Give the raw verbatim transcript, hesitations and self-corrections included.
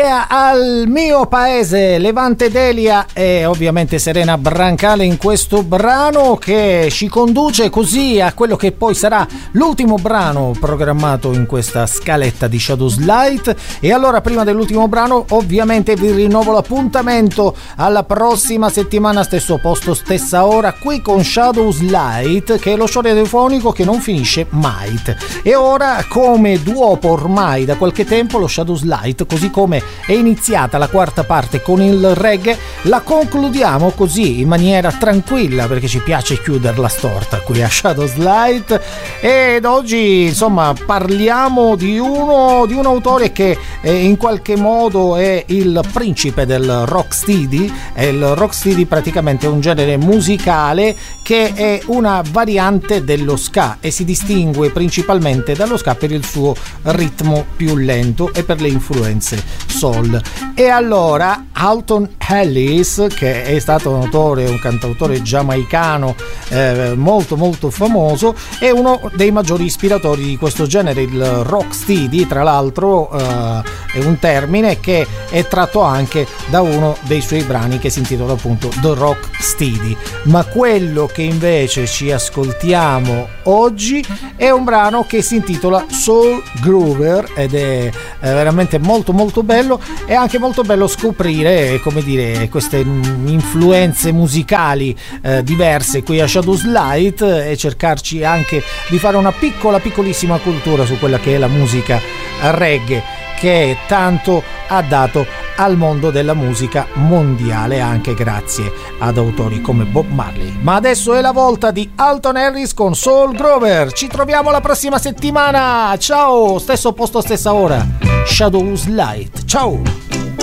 Yeah, al mio paese, Levante Delia e ovviamente Serena Brancale in questo brano che ci conduce così a quello che poi sarà l'ultimo brano programmato in questa scaletta di Shadows Light. E allora, prima dell'ultimo brano, ovviamente vi rinnovo l'appuntamento alla prossima settimana, stesso posto, stessa ora, qui con Shadows Light, che è lo show radiofonico che non finisce mai. E ora, come duopo ormai da qualche tempo, lo Shadows Light, così come è iniziata la quarta parte con il reggae, la concludiamo così in maniera tranquilla, perché ci piace chiuderla storta qui a Shadows Light. Ed oggi insomma parliamo di uno di un autore che eh, in qualche modo è il principe del rocksteady. E il rocksteady praticamente è un genere musicale che è una variante dello ska e si distingue principalmente dallo ska per il suo ritmo più lento e per le influenze soul. E allora Alton Ellis, che è stato un autore, un cantautore giamaicano eh, molto molto famoso, è uno dei maggiori ispiratori di questo genere, il rocksteady. Tra l'altro eh, è un termine che è tratto anche da uno dei suoi brani che si intitola appunto The Rocksteady. Ma quello che invece ci ascoltiamo oggi è un brano che si intitola Soul Groover ed è eh, veramente molto molto bello. È anche molto bello scoprire, come dire, queste influenze musicali eh, diverse qui a Shadows Light e cercarci anche di fare una piccola piccolissima cultura su quella che è la musica reggae, che tanto ha dato al mondo della musica mondiale, anche grazie ad autori come Bob Marley. Ma adesso è la volta di Alton Ellis con Soul Groover. Ci troviamo la prossima settimana. Ciao, stesso posto, stessa ora. Shadows Light. Ciao.